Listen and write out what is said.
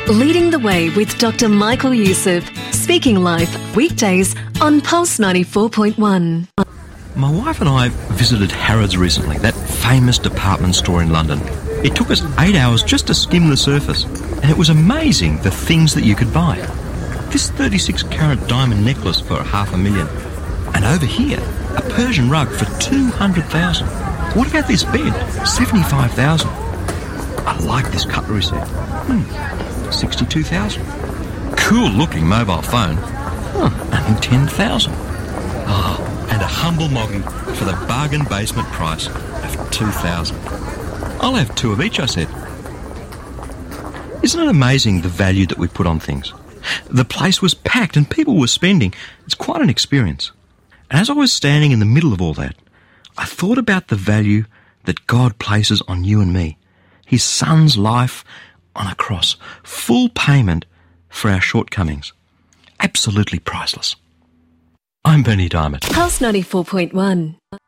Leading the Way with Dr. Michael Youssef. Speaking Life, weekdays on Pulse 94.1. My wife and I visited Harrods recently, that famous department store in London. It took us 8 hours just to skim the surface, and it was amazing the things that you could buy. This 36-carat diamond necklace for $500,000. And over here, a Persian rug for $200,000. What about this bed? $75,000. I like this cutlery set. $62,000. Cool looking mobile phone. Only $10,000. And a humble moggy for the bargain basement price of $2,000. I'll have two of each, I said. Isn't it amazing the value that we put on things? The place was packed and people were spending. It's quite an experience. And as I was standing in the middle of all that, I thought about the value that God places on you and me. His Son's life on a cross. Full payment for our shortcomings. Absolutely priceless. I'm Bernie Diamond. Pulse 94.1.